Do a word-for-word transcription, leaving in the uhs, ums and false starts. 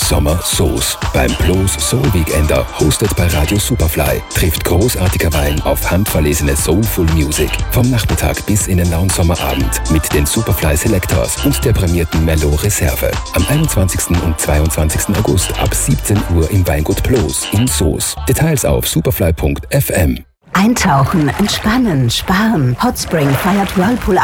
Sommer Sauce. Beim Plus Soul Weekender, hostet bei Radio Superfly, trifft großartiger Wein auf handverlesene Soulful Music. Vom Nachmittag bis in den lauen Sommerabend mit den Superfly Selectors und der prämierten Merlot Reserve. Am einundzwanzigsten und zweiundzwanzigsten August ab siebzehn Uhr im Weingut Plus in Soos. Details auf superfly punkt f m. Eintauchen, entspannen, sparen. Hotspring feiert Whirlpool